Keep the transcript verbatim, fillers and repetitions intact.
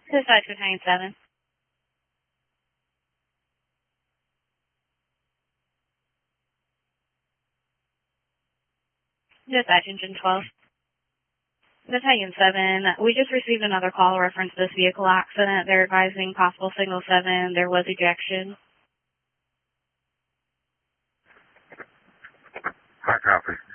Dispatch Battalion seven. Dispatch Engine twelve. Battalion seven, we just received another call reference this vehicle accident. They're advising possible signal seven. There was ejection. High copy.